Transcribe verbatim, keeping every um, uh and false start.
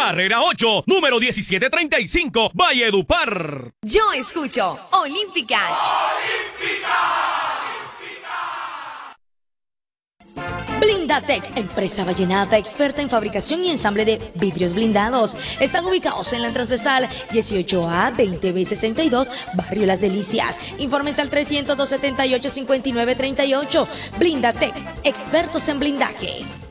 carrera ocho, número diecisiete treinta y cinco, Valledupar. Yo escucho Olímpica. Blindatec, empresa vallenata experta en fabricación y ensamble de vidrios blindados. Están ubicados en la transversal dieciocho A veinte B sesenta y dos, Barrio Las Delicias. Informes al trescientos dos setenta y ocho cincuenta y nueve treinta y ocho. Blindatec, expertos en blindaje.